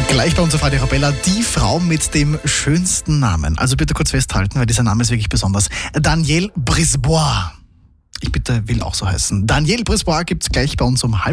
Gleich bei uns auf Radio Arabella die Frau mit dem schönsten Namen. Also bitte kurz festhalten, weil dieser Name ist wirklich besonders. Danielle Brisebois. Ich bitte will auch so heißen. Danielle Brisebois gibt's gleich bei uns um 12:30.